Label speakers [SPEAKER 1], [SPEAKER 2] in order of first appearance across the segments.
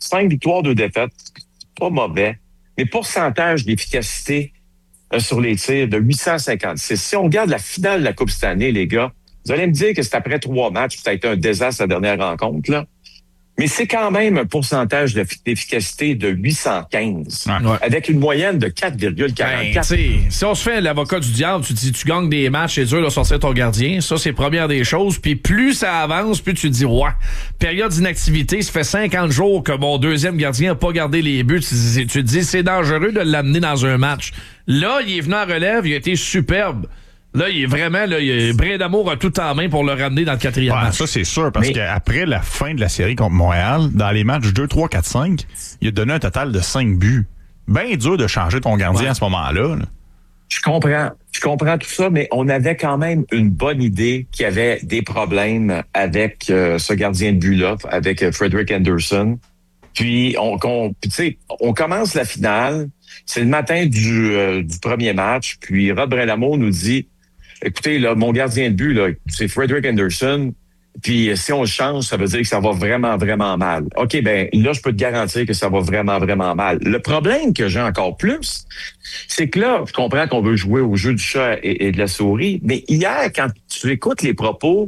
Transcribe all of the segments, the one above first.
[SPEAKER 1] 5 victoires, 2 défaites. Pas mauvais. Mais pourcentage d'efficacité sur les tirs de 856. Si on regarde la finale de la Coupe cette année, les gars, vous allez me dire que c'est après 3 matchs, ça a été un désastre la dernière rencontre, là. Mais c'est quand même un pourcentage d'efficacité de 815, avec une moyenne de 4,44.
[SPEAKER 2] Si on se fait l'avocat du diable, tu dis tu gagnes des matchs, c'est dur de sortir ton gardien. Ça, c'est première des choses. Puis plus ça avance, plus tu te dis, période d'inactivité, ça fait 50 jours que mon deuxième gardien n'a pas gardé les buts. Tu te dis, c'est dangereux de l'amener dans un match. Là, il est venu en relève, il a été superbe. Là, il est vraiment, Brindamour a tout en main pour le ramener dans le 4e match.
[SPEAKER 3] Ça, c'est sûr, parce qu'après la fin de la série contre Montréal, dans les matchs 2, 3, 4, 5, il a donné un total de 5 buts. Bien dur de changer ton gardien à ce moment-là. Là.
[SPEAKER 1] Je comprends tout ça, mais on avait quand même une bonne idée qu'il y avait des problèmes avec ce gardien de but-là, avec Frederick Anderson. Puis, on commence la finale. C'est le matin du premier match. Puis, Rod Brindamour nous dit, écoutez, là, mon gardien de but, là, c'est Frederick Anderson. Puis, si on le change, ça veut dire que ça va vraiment, vraiment mal. OK, ben là, je peux te garantir que ça va vraiment, vraiment mal. Le problème que j'ai encore plus, c'est que là, je comprends qu'on veut jouer au jeu du chat et de la souris, mais hier, quand tu écoutes les propos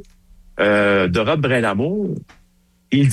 [SPEAKER 1] de Rod Brindamour, il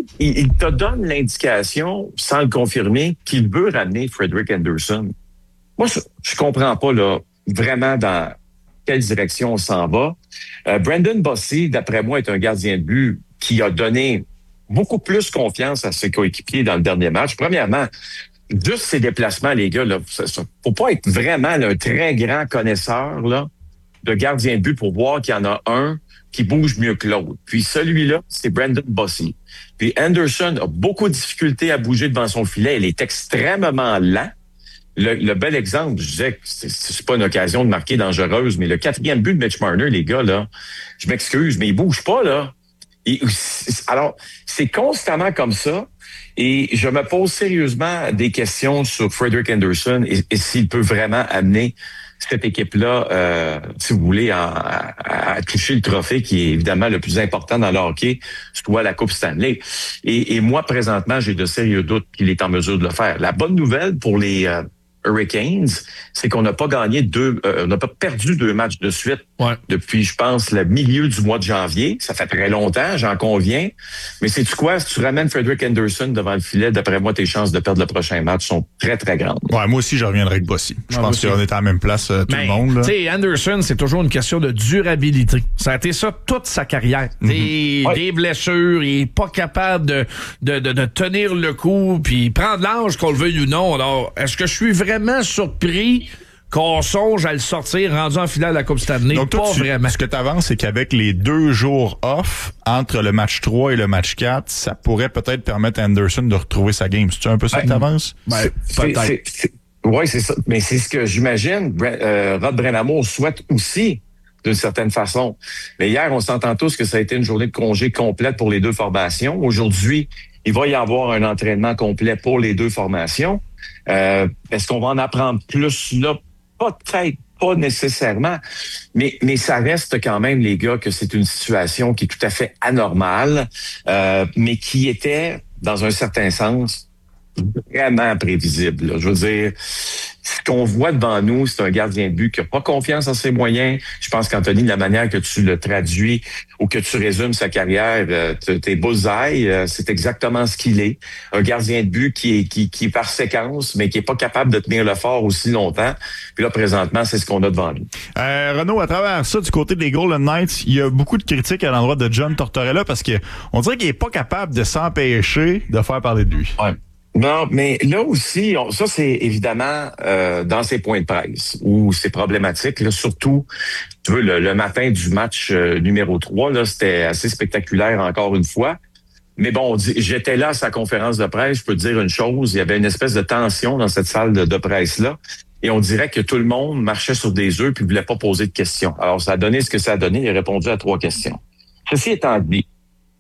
[SPEAKER 1] te donne l'indication, sans le confirmer, qu'il veut ramener Frederick Anderson. Moi, je comprends pas, là, vraiment dans quelle direction on s'en va. Brandon Bossy, d'après moi, est un gardien de but qui a donné beaucoup plus confiance à ses coéquipiers dans le dernier match. Premièrement, juste ses déplacements, les gars, là, faut pas être vraiment là, un très grand connaisseur là, de gardien de but pour voir qu'il y en a un qui bouge mieux que l'autre. Puis celui-là, c'est Brandon Bossy. Puis Anderson a beaucoup de difficultés à bouger devant son filet. Il est extrêmement lent. Le bel exemple, je disais que c'est pas une occasion de marquer dangereuse, mais le 4e but de Mitch Marner, les gars, là, je m'excuse, mais il bouge pas, là. Alors, c'est constamment comme ça. Et je me pose sérieusement des questions sur Frederick Anderson et s'il peut vraiment amener cette équipe-là, si vous voulez, à toucher le trophée qui est évidemment le plus important dans le hockey, soit la Coupe Stanley. Et moi, présentement, j'ai de sérieux doutes qu'il est en mesure de le faire. La bonne nouvelle pour les Hurricanes, c'est qu'on n'a pas gagné on n'a pas perdu 2 matchs de suite depuis, je pense, le milieu du mois de janvier. Ça fait très longtemps, j'en conviens. Mais sais-tu quoi? Si tu ramènes Frederick Anderson devant le filet, d'après moi, tes chances de perdre le prochain match sont très, très grandes.
[SPEAKER 3] Ouais, moi aussi, je reviendrai avec Bossy. Je pense qu'on est à la même place, tout le monde.
[SPEAKER 2] Tu sais, Anderson, c'est toujours une question de durabilité. Ça a été ça toute sa carrière. Des blessures, il est pas capable de tenir le coup, puis prendre l'âge, qu'on le veuille ou non. Alors, est-ce que je suis vraiment surpris qu'on songe à le sortir rendu en finale de la Coupe Stanley?
[SPEAKER 3] Donc, toi,
[SPEAKER 2] vraiment.
[SPEAKER 3] Ce que tu avances, c'est qu'avec les 2 jours off entre le match 3 et le match 4, ça pourrait peut-être permettre à Anderson de retrouver sa game. C'est-tu un peu ça que tu avances?
[SPEAKER 1] Peut-être. Oui, c'est ça. Mais c'est ce que j'imagine. Rod Brindamour souhaite aussi, d'une certaine façon. Mais hier, on s'entend tous que ça a été une journée de congé complète pour les 2 formations. Aujourd'hui, il va y avoir un entraînement complet pour les 2 formations. Est-ce qu'on va en apprendre plus là? Peut-être pas nécessairement, mais ça reste quand même, les gars, que c'est une situation qui est tout à fait anormale, mais qui était, dans un certain sens, vraiment prévisible. Là. Je veux dire, ce qu'on voit devant nous, c'est un gardien de but qui n'a pas confiance en ses moyens. Je pense qu'Anthony, de la manière que tu le traduis ou que tu résumes sa carrière, tes bullseye, c'est exactement ce qu'il est. Un gardien de but qui est par séquence, mais qui est pas capable de tenir le fort aussi longtemps. Puis là, présentement, c'est ce qu'on a devant nous.
[SPEAKER 3] Renaud, à travers ça, du côté des Golden Knights, il y a beaucoup de critiques à l'endroit de John Tortorella parce que on dirait qu'il est pas capable de s'empêcher de faire parler de lui.
[SPEAKER 1] Ouais. Non, mais là aussi, ça c'est évidemment dans ses points de presse où c'est problématique. Là, surtout, tu veux, le matin du match numéro 3, là, c'était assez spectaculaire encore une fois. Mais bon, j'étais là à sa conférence de presse, je peux te dire une chose, il y avait une espèce de tension dans cette salle de presse-là. Et on dirait que tout le monde marchait sur des œufs puis voulait pas poser de questions. Alors, ça a donné ce que ça a donné. Il a répondu à 3 questions. Ceci étant dit,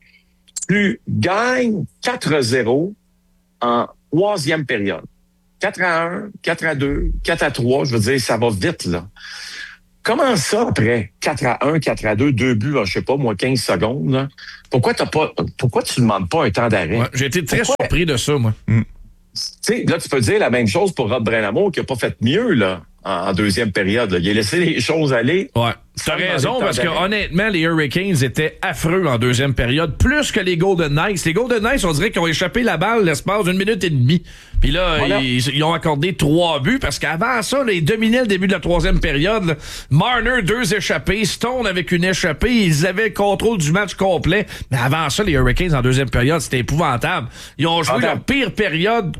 [SPEAKER 1] tu gagnes 4-0 en 3e période. 4-1, 4-2, 4-3, je veux dire, ça va vite, là. comment ça, après 4-1, 4-2, 2 buts en, je sais pas, moins 15 secondes, là, pourquoi tu ne demandes pas un temps d'arrêt?
[SPEAKER 2] Ouais, j'ai été très surpris de ça, moi.
[SPEAKER 1] Tu sais, là, tu peux dire la même chose pour Rob Brindamour, qui n'a pas fait mieux, là, en deuxième période. Là. Il a laissé les choses aller.
[SPEAKER 2] Ouais. T'as raison, parce que honnêtement, les Hurricanes étaient affreux en deuxième période, plus que les Golden Knights. Les Golden Knights, on dirait qu'ils ont échappé la balle l'espace d'une minute et demie. Puis là, voilà. ils ont accordé 3 buts, parce qu'avant ça, là, ils dominaient le début de la troisième période. Là. Marner, 2 échappés. Stone avec une échappée. Ils avaient le contrôle du match complet. Mais avant ça, les Hurricanes, en deuxième période, c'était épouvantable. Ils ont joué leur pire période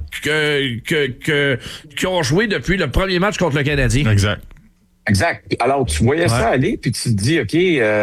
[SPEAKER 2] qu'ils ont joué depuis le premier match contre le Canadien.
[SPEAKER 1] Exact. Alors, tu voyais ça aller, puis tu te dis, OK,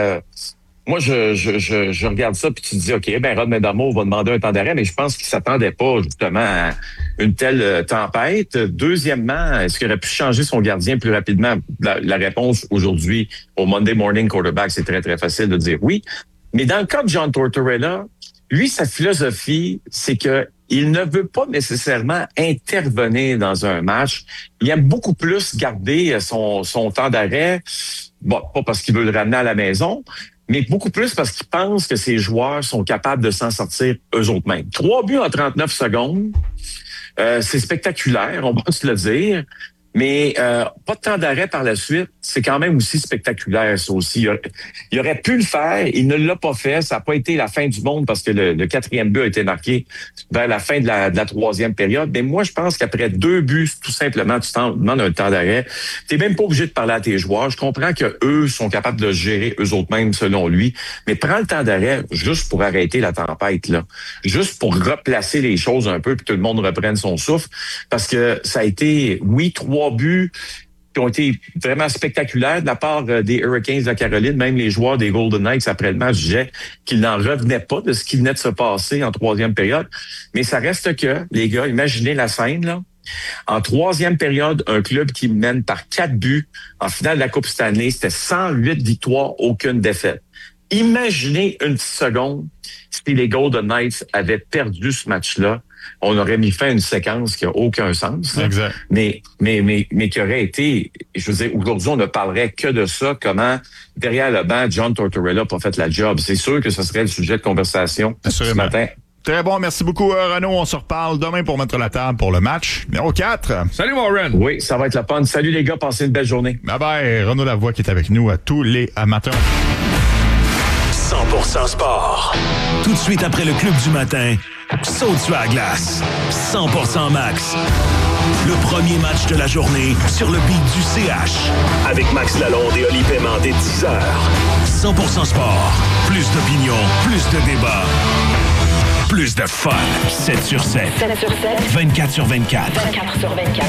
[SPEAKER 1] moi, je regarde ça, puis tu te dis, OK, ben Rod Brindamour va demander un temps d'arrêt, mais je pense qu'il s'attendait pas, justement, à une telle tempête. Deuxièmement, est-ce qu'il aurait pu changer son gardien plus rapidement? La réponse aujourd'hui, au Monday Morning Quarterback, c'est très, très facile de dire oui. Mais dans le cas de John Tortorella, lui, sa philosophie, c'est que il ne veut pas nécessairement intervenir dans un match. Il aime beaucoup plus garder son temps d'arrêt. Bon, pas parce qu'il veut le ramener à la maison, mais beaucoup plus parce qu'il pense que ses joueurs sont capables de s'en sortir eux-mêmes. 3 buts en 39 secondes, c'est spectaculaire, on va se le dire. Mais pas de temps d'arrêt par la suite, c'est quand même aussi spectaculaire, ça aussi. Il aurait pu le faire, il ne l'a pas fait. Ça n'a pas été la fin du monde parce que le 4e but a été marqué vers la fin de la 3e période. Mais moi, je pense qu'après 2 buts, tout simplement, tu t'en demandes un temps d'arrêt. Tu n'es même pas obligé de parler à tes joueurs. Je comprends qu'eux sont capables de gérer eux-mêmes selon lui. Mais prends le temps d'arrêt juste pour arrêter la tempête, là. Juste pour replacer les choses un peu puis que tout le monde reprenne son souffle. Parce que ça a été, oui, 3 buts qui ont été vraiment spectaculaires de la part des Hurricanes de la Caroline. Même les joueurs des Golden Knights, après le match, disaient qu'ils n'en revenaient pas de ce qui venait de se passer en 3e période. Mais ça reste que, les gars, imaginez la scène, là. En 3e période, un club qui mène par 4 buts en finale de la Coupe Stanley, c'était 108 victoires, aucune défaite. Imaginez une petite seconde si les Golden Knights avaient perdu ce match-là. On aurait mis fin à une séquence qui n'a aucun sens.
[SPEAKER 3] Exact.
[SPEAKER 1] Mais qui aurait été, je veux dire, aujourd'hui, on ne parlerait que de ça, comment, derrière le banc, John Tortorella n'a pas fait la job. C'est sûr que ce serait le sujet de conversation ce matin.
[SPEAKER 3] Très bon, merci beaucoup, Renaud. On se reparle demain pour mettre la table pour le match numéro 4.
[SPEAKER 2] Salut, Warren.
[SPEAKER 1] Oui, ça va être la panne. Salut, les gars. Passez une belle journée.
[SPEAKER 3] Bye-bye. Renaud Lavoie qui est avec nous à tous les matins.
[SPEAKER 4] 100% sport. Tout de suite après le Club du matin, saute sur la glace. 100% max. Le premier match de la journée sur le beat du CH. Avec Max Lalonde et Oli Paiement dès 10h. 100% sport. Plus d'opinion, plus de débat. Plus de fun. 7 sur 7.
[SPEAKER 5] 7 sur 7.
[SPEAKER 4] 24 sur 24.
[SPEAKER 5] 24 sur 24.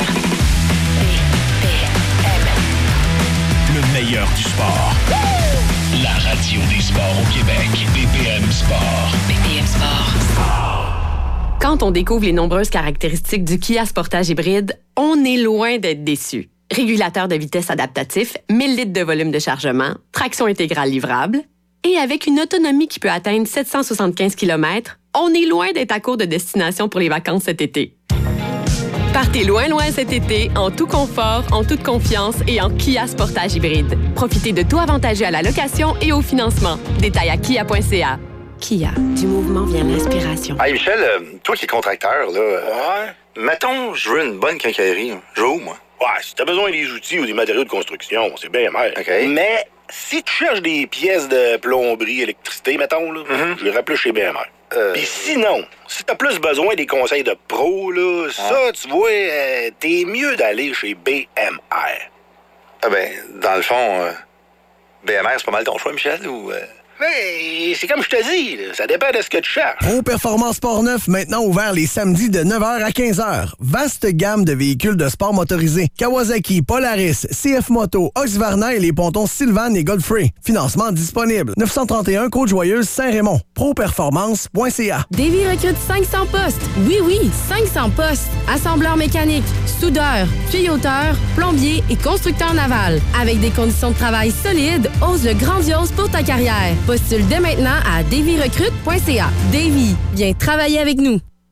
[SPEAKER 4] Le meilleur du sport. La radio des sports au Québec. BPM Sport.
[SPEAKER 5] BPM Sport.
[SPEAKER 6] Quand on découvre les nombreuses caractéristiques du Kia Sportage hybride, on est loin d'être déçu. Régulateur de vitesse adaptatif, 1000 litres de volume de chargement, traction intégrale livrable, et avec une autonomie qui peut atteindre 775 km, on est loin d'être à court de destination pour les vacances cet été. Partez loin, loin cet été, en tout confort, en toute confiance et en Kia Sportage hybride. Profitez de tout avantageux à la location et au financement. Détails à kia.ca. Kia, du mouvement vient l'inspiration.
[SPEAKER 7] Hey Michel, toi qui es contracteur, là, mettons, je veux une bonne quincaillerie. Je veux où, moi?
[SPEAKER 8] Ouais, si t'as besoin des outils ou des matériaux de construction, c'est bien mer.
[SPEAKER 7] OK.
[SPEAKER 8] Mais si tu cherches des pièces de plomberie, électricité, mettons, là, je irais plus chez BMR. Puis sinon, si t'as plus besoin des conseils de pro, là, ça, tu vois, t'es mieux d'aller chez BMR.
[SPEAKER 7] Ah ben, dans le fond, BMR, c'est pas mal ton choix, Michel, ou...
[SPEAKER 8] Hey, c'est comme je te dis, là, ça dépend de ce que tu cherches.
[SPEAKER 9] Pro Performance Port-Neuf, maintenant ouvert les samedis de 9h à 15h. Vaste gamme de véhicules de sport motorisés. Kawasaki, Polaris, CF Moto, Husqvarna et les pontons Sylvan et Godfrey. Financement disponible. 931 Côte-Joyeuse, Saint-Raymond. Properformance.ca.
[SPEAKER 10] Davy recrute 500 postes. Oui, 500 postes. Assembleur mécanique, soudeur, tuyauteur, plombier et constructeur naval. Avec des conditions de travail solides, ose le grandiose pour ta carrière. Postule dès maintenant à davyrecrute.ca. Davy, viens travailler avec nous.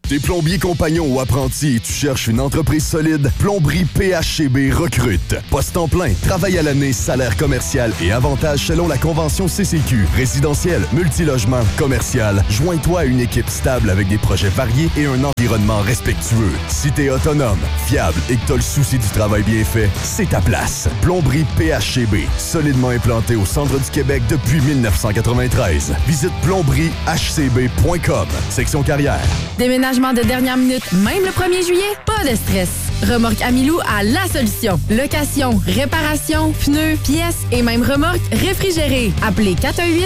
[SPEAKER 11] T'es plombier compagnon ou apprenti et tu cherches une entreprise solide? Plomberie PHCB recrute. Poste en plein, travail à l'année, salaire commercial et avantages selon la convention CCQ. Résidentiel, multilogement, commercial. Joins-toi à une équipe stable avec des projets variés et un environnement respectueux. Si t'es autonome, fiable et que t'as le souci du travail bien fait, c'est ta place. Plomberie PHCB, solidement implanté au centre du Québec depuis 1993. Visite plombriehcb.com, section carrière.
[SPEAKER 10] Déménagement de dernière minute, même le 1er juillet? Pas de stress. Remorque Amilou a la solution. Location, réparation, pneus, pièces et même remorque réfrigérée. Appelez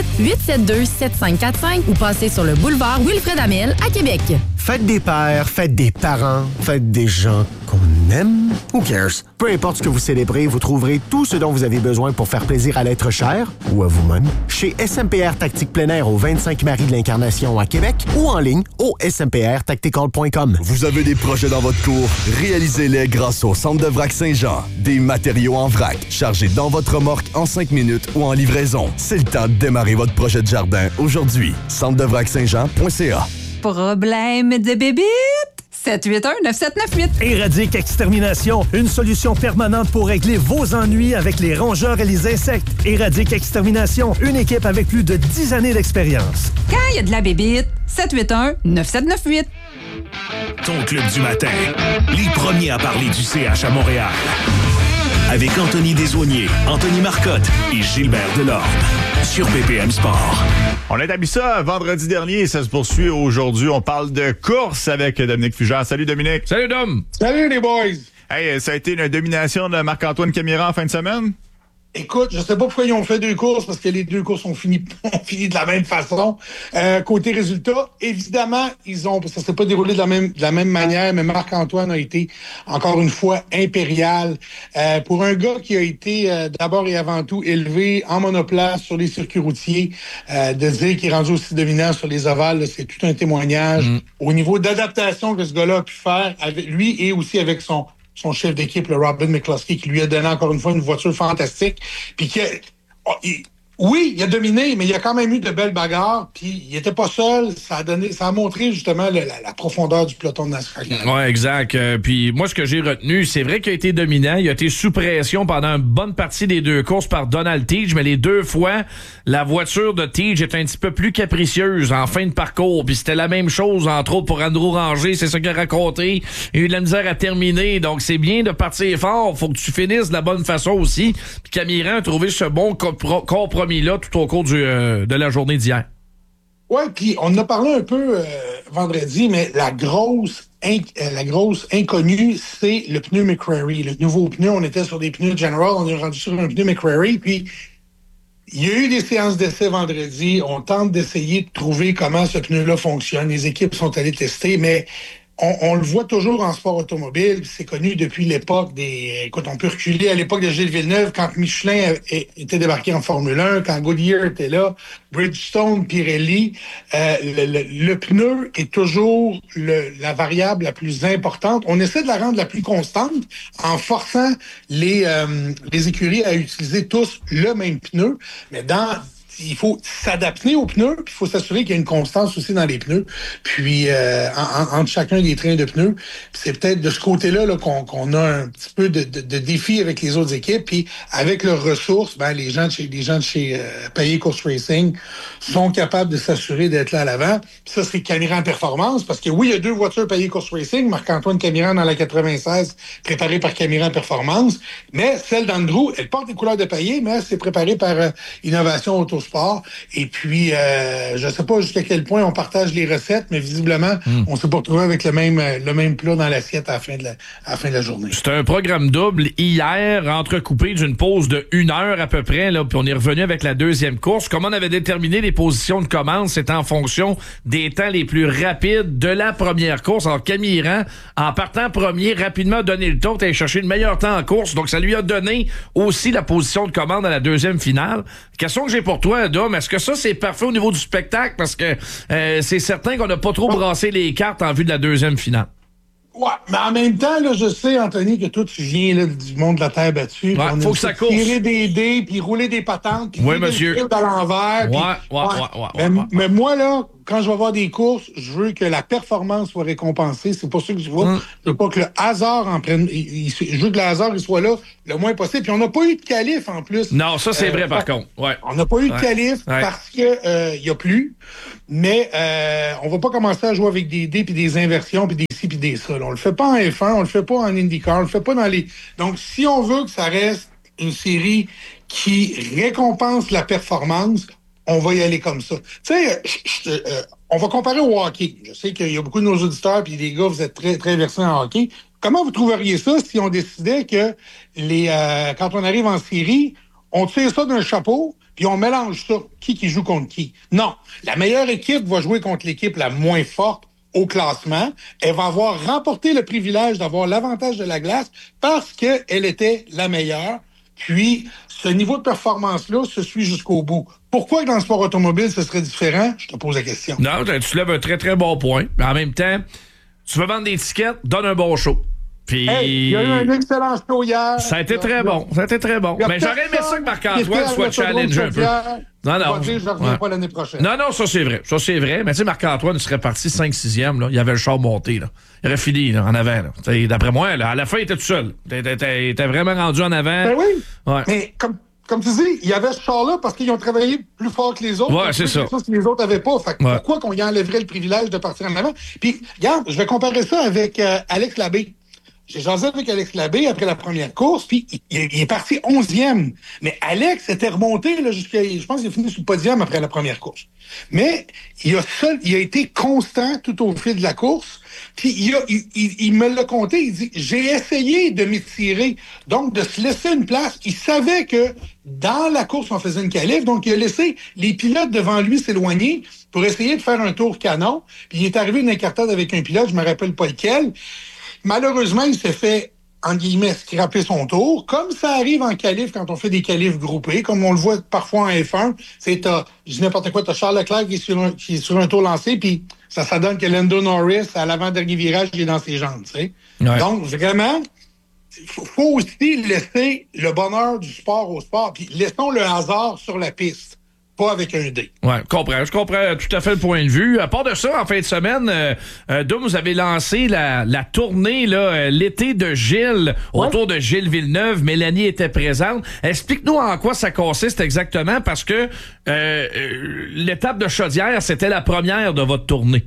[SPEAKER 10] 418-872-7545 ou passez sur le boulevard Wilfred Amel à Québec.
[SPEAKER 12] Faites des pères, faites des parents, faites des gens qu'on aime. Who cares? Peu importe ce que vous célébrez, vous trouverez tout ce dont vous avez besoin pour faire plaisir à l'être cher ou à vous-même chez SMPR Tactique plein air au 25 Marie de l'Incarnation à Québec ou en ligne au smprtactical.com.
[SPEAKER 11] Vous avez des projets dans votre cour? Réalisez-les grâce au Centre de Vrac Saint-Jean. Des matériaux en vrac, chargés dans votre remorque en 5 minutes ou en livraison. C'est le temps de démarrer votre projet de jardin aujourd'hui. centredevrac-saint-jean.ca.
[SPEAKER 13] Problème de bébite? 781-9798.
[SPEAKER 14] Éradique Extermination, une solution permanente pour régler vos ennuis avec les rongeurs et les insectes. Éradique Extermination, une équipe avec plus de 10 années d'expérience.
[SPEAKER 13] Quand il y a de la bébite, 781-9798.
[SPEAKER 4] Ton club du matin, les premiers à parler du CH à Montréal. Avec Anthony Desaulniers, Anthony Marcotte et Gilbert Delorme. Sur BPM Sport.
[SPEAKER 3] On a établi ça vendredi dernier et ça se poursuit aujourd'hui. On parle de course avec Dominique Fugère. Salut Dominique.
[SPEAKER 2] Salut Dom.
[SPEAKER 15] Salut les boys.
[SPEAKER 3] Hey, ça a été une domination de Marc-Antoine Camiran en fin de semaine?
[SPEAKER 15] Écoute, je sais pas pourquoi ils ont fait 2 courses, parce que les 2 courses ont fini de la même façon. Côté résultat, évidemment, ça s'est pas déroulé de la même manière, mais Marc-Antoine a été, encore une fois, impérial. Pour un gars qui a été, d'abord et avant tout, élevé en monoplace sur les circuits routiers, de dire qu'il est rendu aussi dominant sur les ovales, là, c'est tout un témoignage. Au niveau d'adaptation que ce gars-là a pu faire, avec lui et aussi avec son chef d'équipe, le Robin McCluskey, qui lui a donné encore une fois une voiture fantastique. Puis oui, il a dominé, mais il y a quand même eu de belles bagarres. Puis il était pas seul. Ça a montré justement la profondeur du peloton de NASCAR.
[SPEAKER 2] Ouais, exact. Puis moi, ce que j'ai retenu, c'est vrai qu'il a été dominant. Il a été sous pression pendant une bonne partie des 2 courses par Donald Teege, mais les 2 fois, la voiture de Teege est un petit peu plus capricieuse en fin de parcours. Puis c'était la même chose, entre autres, pour Andrew Ranger. C'est ça qu'il a raconté. Il a eu de la misère à terminer. Donc, c'est bien de partir fort. Faut que tu finisses de la bonne façon aussi. Puis Camiran a trouvé ce bon compromis là tout au cours de la journée d'hier.
[SPEAKER 15] Oui, puis on en a parlé un peu vendredi, mais la grosse inconnue, c'est le pneu McCrary. Le nouveau pneu, on était sur des pneus General, on est rendu sur un pneu McCrary, puis il y a eu des séances d'essai vendredi. On tente d'essayer de trouver comment ce pneu-là fonctionne. Les équipes sont allées tester, mais on le voit toujours en sport automobile. C'est connu depuis l'époque des... Écoute, on peut reculer à l'époque de Gilles Villeneuve, quand Michelin était débarqué en Formule 1, quand Goodyear était là, Bridgestone, Pirelli. Le pneu est toujours la variable la plus importante. On essaie de la rendre la plus constante en forçant les écuries à utiliser tous le même pneu. Mais il faut s'adapter aux pneus, puis il faut s'assurer qu'il y a une constance aussi dans les pneus, puis entre chacun des trains de pneus. C'est peut-être de ce côté-là là, qu'on a un petit peu de défi avec les autres équipes, puis avec leurs ressources, les gens de chez Payet Course Racing sont capables de s'assurer d'être là à l'avant. Puis ça, c'est Camiran Performance, parce que oui, il y a 2 voitures Payet Course Racing, Marc-Antoine Camiran dans la 96, préparée par Camiran Performance, mais celle d'Andrew, elle porte les couleurs de Payet, mais c'est préparé par Innovation Autosport. Et puis, je sais pas jusqu'à quel point on partage les recettes, mais visiblement, on s'est pas retrouvé avec le même plat dans l'assiette à la fin de la journée.
[SPEAKER 2] C'était un programme double hier, entrecoupé d'une pause de 1 heure à peu près, là, puis on est revenu avec la 2e course. Comment on avait déterminé les positions de commande? C'était en fonction des temps les plus rapides de la première course. Alors, Camiran, en partant premier, rapidement a donné le tour, allé chercher le meilleur temps en course. Donc, ça lui a donné aussi la position de commande à la 2e finale. Question que j'ai pour toi, Dom, est-ce que ça, c'est parfait au niveau du spectacle? Parce que c'est certain qu'on n'a pas trop brassé les cartes en vue de la 2e finale.
[SPEAKER 15] Ouais, mais en même temps, là, je sais, Anthony, que toi, tu viens là, du monde de la terre battue.
[SPEAKER 2] Ouais, faut que ça course.
[SPEAKER 15] Tirer des dés, puis rouler des patentes, puis
[SPEAKER 2] oui, monsieur.
[SPEAKER 15] des à l'envers. Mais moi, là, quand je vais voir des courses, je veux que la performance soit récompensée. C'est pour ça que je vois. Je veux pas que le hasard en prenne. Je veux que le hasard il soit là le moins possible. Puis on n'a pas eu de qualif en plus.
[SPEAKER 2] Non, ça, c'est vrai, par contre. Ouais.
[SPEAKER 15] On n'a pas eu de qualif parce que y a plus. Mais on va pas commencer à jouer avec des dés, puis des inversions, puis des ci, puis des ça. Là. On le fait pas en F1, on le fait pas en IndyCar, on le fait pas dans les... Donc, si on veut que ça reste une série qui récompense la performance, on va y aller comme ça. Tu sais, on va comparer au hockey. Je sais qu'il y a beaucoup de nos auditeurs, puis les gars, vous êtes très, très versés en hockey. Comment vous trouveriez ça si on décidait que quand on arrive en série, on tire ça d'un chapeau, puis on mélange ça. Qui joue contre qui? Non. La meilleure équipe va jouer contre l'équipe la moins forte au classement. Elle va avoir remporté le privilège d'avoir l'avantage de la glace parce qu'elle était la meilleure. Puis, ce niveau de performance-là se suit jusqu'au bout. Pourquoi dans le sport automobile, ce serait différent? Je te pose la question.
[SPEAKER 2] Non, tu lèves un très, très bon point. Mais en même temps, tu veux vendre des tickets, donne un bon show. Puis...
[SPEAKER 15] il y a eu un excellent show hier.
[SPEAKER 2] Ça a été très bon. Mais j'aurais aimé ça que Marc-Antoine soit challengé un peu. Non.
[SPEAKER 15] Je ne reviens pas l'année prochaine.
[SPEAKER 2] Non, ça c'est vrai. Mais tu sais, Marc-Antoine serait parti 5-6e. Là. Il avait le char monté. Là. Il aurait fini là, en avant. Là. D'après moi, là, à la fin, il était tout seul. Il était vraiment rendu en avant.
[SPEAKER 15] Ben oui. Ouais. Mais comme tu dis, il y avait ce char-là parce qu'ils ont travaillé plus fort que les autres.
[SPEAKER 2] Ouais, c'est ça.
[SPEAKER 15] Que les autres n'avaient pas. Fait que pourquoi qu'on y enlèverait le privilège de partir en avant? Puis, regarde, je vais comparer ça avec Alex Labbé. J'ai jasé avec Alex Labbé après la première course, puis il est parti 11e. Mais Alex était remonté là, jusqu'à... Je pense qu'il a fini sur le podium après la première course. Mais il a été constant tout au fil de la course. Puis il me l'a compté, il dit « J'ai essayé de m'étirer, donc de se laisser une place. » Il savait que dans la course, on faisait une qualif, donc il a laissé les pilotes devant lui s'éloigner pour essayer de faire un tour canon. Puis il est arrivé une incartade avec un pilote, je me rappelle pas lequel. Malheureusement, il s'est fait, en guillemets, scraper son tour. Comme ça arrive en qualif quand on fait des qualifs groupés, comme on le voit parfois en F1, je dis n'importe quoi, t'as Charles Leclerc qui est sur un tour lancé, puis ça donne que Lando Norris, à l'avant-dernier virage, il est dans ses jambes, tu sais. Ouais. Donc, vraiment, il faut aussi laisser le bonheur du sport au sport, puis laissons le hasard sur la piste. Pas avec un dé.
[SPEAKER 2] Ouais, je comprends tout à fait le point de vue. À part de ça, en fin de semaine, Dom, vous avez lancé la tournée, là, l'été de Gilles, autour de Gilles Villeneuve. Mélanie était présente. Explique-nous en quoi ça consiste exactement, parce que l'étape de Chaudière, c'était la première de votre tournée.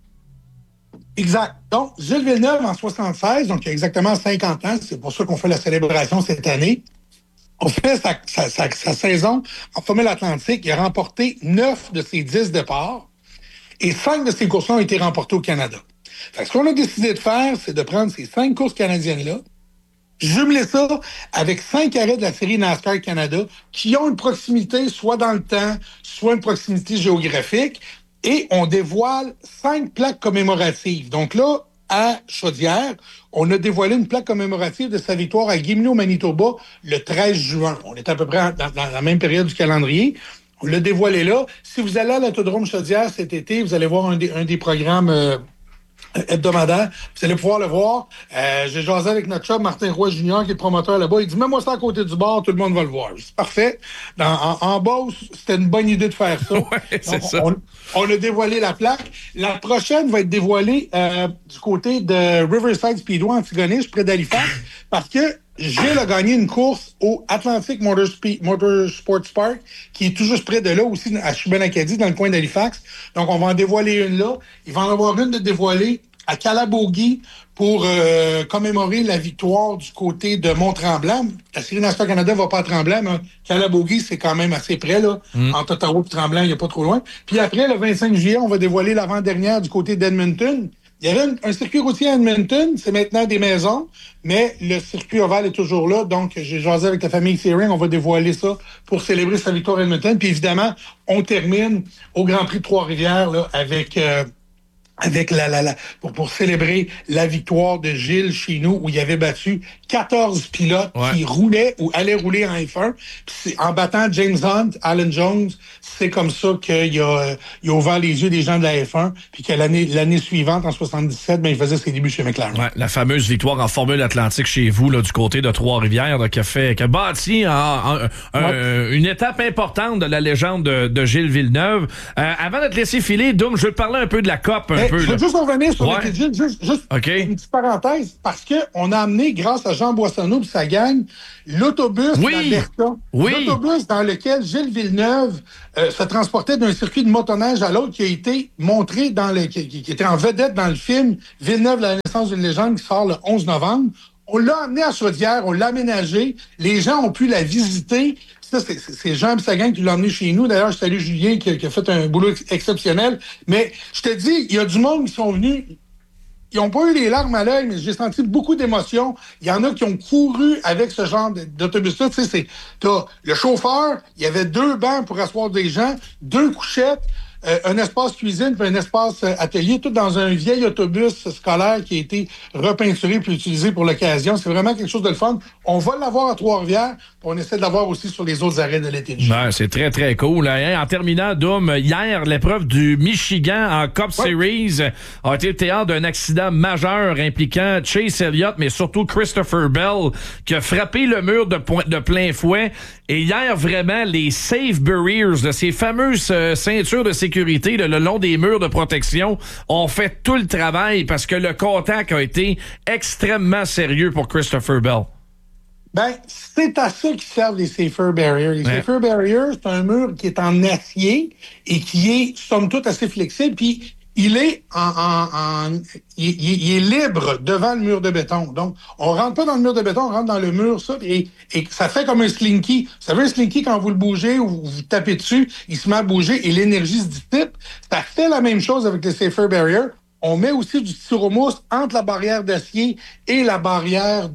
[SPEAKER 15] Exact. Donc, Gilles Villeneuve, en 76, donc il y a exactement 50 ans, c'est pour ça qu'on fait la célébration cette année. On fait sa saison en Formule Atlantique. Il a remporté 9 de ses 10 départs et 5 de ses courses-là ont été remportées au Canada. Fait que ce qu'on a décidé de faire, c'est de prendre ces 5 courses canadiennes-là, jumeler ça avec 5 arrêts de la série NASCAR Canada qui ont une proximité soit dans le temps, soit une proximité géographique, et on dévoile 5 plaques commémoratives. Donc là, à Chaudière, on a dévoilé une plaque commémorative de sa victoire à Gimli, Manitoba, le 13 juin. On est à peu près dans la même période du calendrier. On l'a dévoilé là. Si vous allez à l'Autodrome Chaudière cet été, vous allez voir un des programmes hebdomadaire. Vous allez pouvoir le voir. J'ai jasé avec notre chum Martin Roy Junior, qui est le promoteur là-bas. Il dit, mets-moi ça à côté du bar, tout le monde va le voir. C'est parfait. En Beauce, c'était une bonne idée de faire ça.
[SPEAKER 2] Ouais, c'est
[SPEAKER 15] donc,
[SPEAKER 2] ça.
[SPEAKER 15] On a dévoilé la plaque. La prochaine va être dévoilée du côté de Riverside Speedway, Antigonish, près d'Halifax, parce que Gilles a gagné une course au Atlantic Motorsports Park, qui est tout juste près de là, aussi à Chibougamau, dans le coin d'Halifax. Donc, on va en dévoiler une là. Il va en avoir une de dévoilée à Calabogie pour commémorer la victoire du côté de Mont-Tremblant. La série NASCAR Canada va pas à Tremblant, mais Calabogie, c'est quand même assez près, là. Entre Ottawa et Tremblant, il n'y a pas trop loin. Puis après, le 25 juillet, on va dévoiler l'avant-dernière du côté d'Edmonton. Il y avait un circuit routier à Edmonton, c'est maintenant des maisons, mais le circuit ovale est toujours là. Donc, j'ai jasé avec la famille Searing, on va dévoiler ça pour célébrer sa victoire à Edmonton. Puis évidemment, on termine au Grand Prix de Trois-Rivières là, avec avec pour célébrer la victoire de Gilles chez nous, où il avait battu 14 pilotes qui roulaient ou allaient rouler en F1. Puis en battant James Hunt, Alan Jones, c'est comme ça qu'il a ouvert les yeux des gens de la F1, puis que l'année suivante, en 77, il faisait ses débuts chez McLaren.
[SPEAKER 2] Ouais, la fameuse victoire en Formule Atlantique chez vous, là, du côté de Trois-Rivières, là, qui a bâti une étape importante de la légende de Gilles Villeneuve. Avant de te laisser filer, Doom, je veux te parler un peu de la COP.
[SPEAKER 15] Je veux juste revenir sur le Gilles, juste une petite parenthèse, parce qu'on a amené, grâce à Jean Boissonneau et sa gang, l'autobus d'Alberta. L'autobus dans lequel Gilles Villeneuve se transportait d'un circuit de motoneige à l'autre, qui a été montré qui était en vedette dans le film Villeneuve, la naissance d'une légende, qui sort le 11 novembre. On l'a amené à Chaudière, on l'a aménagé, les gens ont pu la visiter. Ça, c'est Jean et sa gang qui l'ont emmené chez nous. D'ailleurs, je salue Julien qui a fait un boulot exceptionnel. Mais je te dis, il y a du monde qui sont venus. Ils n'ont pas eu les larmes à l'œil, mais j'ai senti beaucoup d'émotions. Il y en a qui ont couru avec ce genre d'autobus-là. Tu sais, t'as le chauffeur, il y avait 2 bancs pour asseoir des gens, 2 couchettes, un espace cuisine puis un espace atelier, tout dans un vieil autobus scolaire qui a été repeinturé puis utilisé pour l'occasion. C'est vraiment quelque chose de le fun. On va l'avoir à Trois-Rivières, puis on essaie de l'avoir aussi sur les autres arrêts de l'été.
[SPEAKER 2] Ouais, c'est très, très cool. En terminant, Doom, hier, l'épreuve du Michigan en Cup Series a été le théâtre d'un accident majeur impliquant Chase Elliott, mais surtout Christopher Bell, qui a frappé le mur de plein fouet. Et hier, vraiment, les safe barriers, ces fameuses ceintures de sécurité le long des murs de protection, ont fait tout le travail parce que le contact a été extrêmement sérieux pour Christopher Bell.
[SPEAKER 15] C'est à ça qu'ils servent les safer barriers. Les safer barriers, c'est un mur qui est en acier et qui est, somme toute, assez flexible, puis il est il est libre devant le mur de béton. Donc, on rentre pas dans le mur de béton, on rentre dans le mur, ça, et ça fait comme un slinky. Vous savez, un slinky, quand vous le bougez ou vous tapez dessus, il se met à bouger et l'énergie se dissipe. Ça fait la même chose avec les safer barriers. On met aussi du styromousse entre la barrière d'acier et la barrière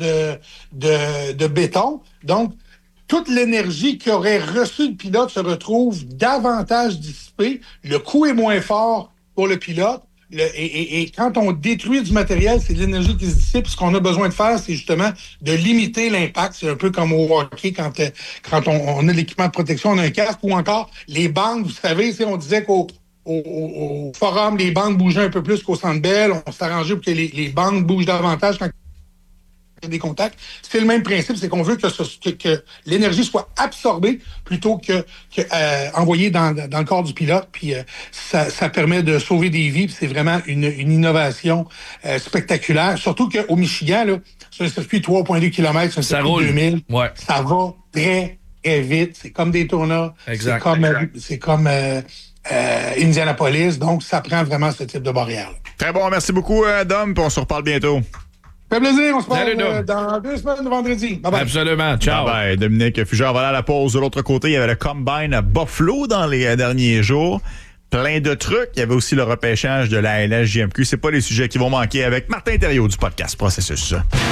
[SPEAKER 15] de béton. Donc, toute l'énergie qu'aurait reçue le pilote se retrouve davantage dissipée. Le coût est moins fort pour le pilote. Et quand on détruit du matériel, c'est de l'énergie qui se dissipe. Ce qu'on a besoin de faire, c'est justement de limiter l'impact. C'est un peu comme au hockey, quand on a de l'équipement de protection, on a un casque, ou encore les bandes. Vous savez, on disait qu'au forum, les bandes bougeaient un peu plus qu'au Centre Bell. On s'est arrangé pour que les bandes bougent davantage quand il y a des contacts. C'est le même principe, c'est qu'on veut que l'énergie soit absorbée plutôt que envoyée dans le corps du pilote. Puis ça permet de sauver des vies. Puis c'est vraiment une innovation spectaculaire. Surtout qu'au Michigan, là, c'est un circuit 3,2 km, c'est un circuit 2000.
[SPEAKER 2] Ouais.
[SPEAKER 15] Ça va très, très vite. C'est comme Daytona.
[SPEAKER 2] Exact.
[SPEAKER 15] C'est comme Indianapolis. Donc, ça prend vraiment ce type de barrière.
[SPEAKER 3] Très bon. Merci beaucoup, Dom. Puis on se reparle bientôt.
[SPEAKER 15] Ça fait plaisir, on se parle dans 2 semaines, le vendredi. Bye-bye.
[SPEAKER 2] Absolument, ciao.
[SPEAKER 3] Bye-bye. Dominique Fugère va aller à la pause. De l'autre côté, il y avait le Combine à Buffalo dans les derniers jours. Plein de trucs. Il y avait aussi le repêchage de la LHJMQ. C'est pas les sujets qui vont manquer avec Martin Thériault du podcast Processus.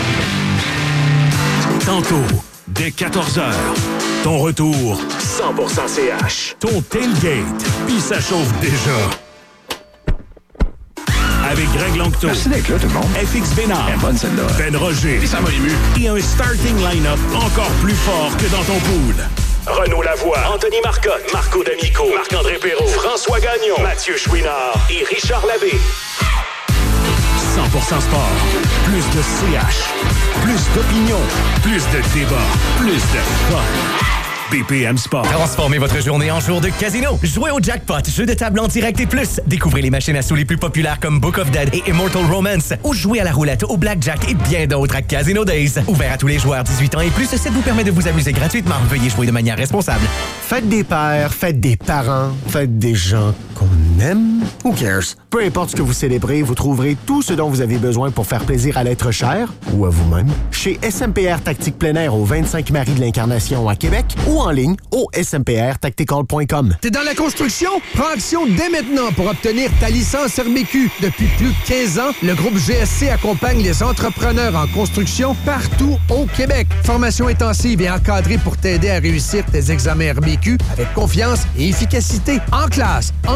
[SPEAKER 4] Tantôt, dès 14h, ton retour 100% CH. Ton tailgate, puis ça chauffe déjà. Avec Greg Longto.
[SPEAKER 16] Merci d'être là, tout le monde.
[SPEAKER 4] FX Bénard.
[SPEAKER 16] Bonne celle-là.
[SPEAKER 4] Ben Roger.
[SPEAKER 16] Et ça m'a ému.
[SPEAKER 4] Et un starting line-up encore plus fort que dans ton pool. Renaud Lavoie, Anthony Marcotte, Marco D'Amico, Marc-André Perrault, François Gagnon, Mathieu Chouinard et Richard Labbé. 100% sport. Plus de CH. Plus d'opinion. Plus de débat. Plus de fun. BPM Sport.
[SPEAKER 17] Transformez votre journée en jour de casino. Jouez au jackpot, jeu de table en direct et plus. Découvrez les machines à sous les plus populaires comme Book of Dead et Immortal Romance. Ou jouez à la roulette, au blackjack et bien d'autres à Casino Days. Ouvert à tous les joueurs 18 ans et plus, ce site vous permet de vous amuser gratuitement. Veuillez jouer de manière responsable.
[SPEAKER 12] Faites des pères, faites des parents, faites des gens qu'on aime. Who cares? Peu importe ce que vous célébrez, vous trouverez tout ce dont vous avez besoin pour faire plaisir à l'être cher ou à vous-même chez SMPR Tactique Plein Air au 25 Marie de l'Incarnation à Québec ou en ligne au smprtactical.com.
[SPEAKER 18] T'es dans la construction? Prends action dès maintenant pour obtenir ta licence RBQ. Depuis plus de 15 ans, le groupe GSC accompagne les entrepreneurs en construction partout au Québec. Formation intensive et encadrée pour t'aider à réussir tes examens RBQ avec confiance et efficacité. En classe, en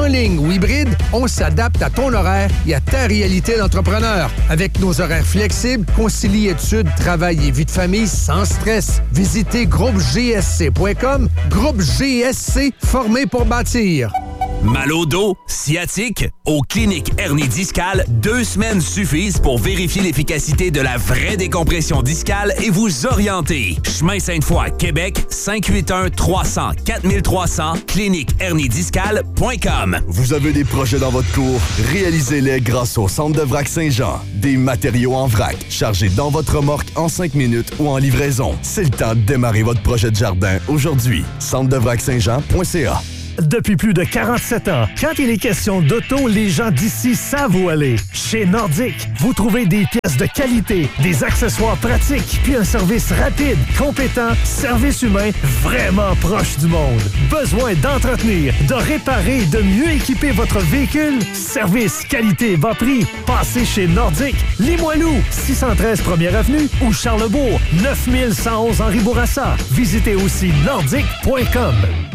[SPEAKER 18] ligne ou hybride, on s'adapte à ton horaire et à ta réalité d'entrepreneur. Avec nos horaires flexibles, concilie études, travail et vie de famille sans stress. Visitez groupegsc.com. Groupe GSC, formé pour bâtir.
[SPEAKER 16] Mal au dos, sciatique? Aux cliniques hernie discale, 2 semaines suffisent pour vérifier l'efficacité de la vraie décompression discale et vous orienter. Chemin Sainte-Foy, Québec, 581-300-4300, cliniquehernidiscale.com.
[SPEAKER 11] Vous avez des projets dans votre cour? Réalisez-les grâce au Centre de Vrac Saint-Jean. Des matériaux en vrac, chargés dans votre remorque en 5 minutes ou en livraison. C'est le temps de démarrer votre projet de jardin aujourd'hui. centrevrac-saint-jean.ca.
[SPEAKER 14] Depuis plus de 47 ans, quand il est question d'auto, les gens d'ici savent où aller. Chez Nordic, vous trouvez des pièces de qualité, des accessoires pratiques, puis un service rapide, compétent, service humain vraiment proche du monde. Besoin d'entretenir, de réparer et de mieux équiper votre véhicule? Service, qualité, bas prix. Passez chez Nordic, Limoilou, 613 1er Avenue ou Charlesbourg, 9111 Henri Bourassa. Visitez aussi nordic.com.